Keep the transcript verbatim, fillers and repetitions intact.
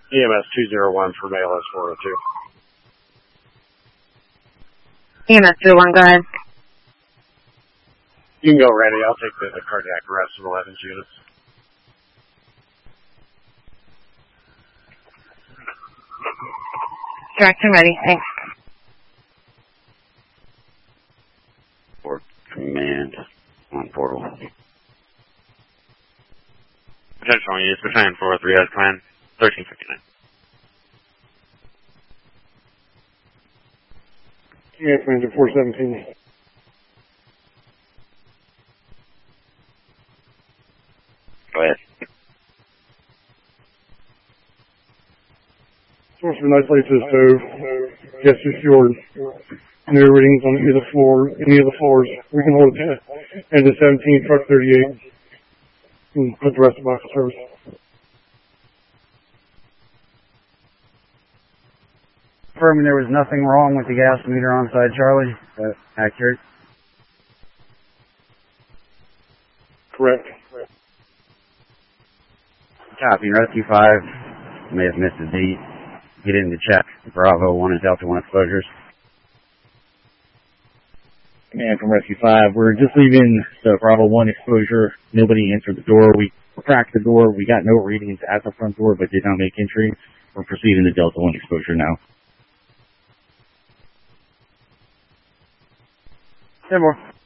E M S two zero one for male S four oh two. E M S two oh one, go ahead. You can go ready. I'll take the, the cardiac arrest of eleven units. Direction ready, thanks. Port command on portal. Potential units between four oh three as command, thirteen fifty-nine. Yeah, Commander four seventeen. Go ahead. Source of nice light to the stove. Yes, it's yours. No readings on either floor, any of the floors. We can hold it and the seventeen, truck thirty-eight. And put the rest of the box of service. Confirming there was nothing wrong with the gas meter on side Charlie. Is that accurate? Correct. Copy. Rescue five may have missed a beat. Get in to check Bravo one and Delta one exposures. Command from Rescue five. We're just leaving the Bravo one exposure. Nobody entered the door. We cracked the door. We got no readings at the front door, but did not make entry. We're proceeding to Delta one exposure now. Ten more.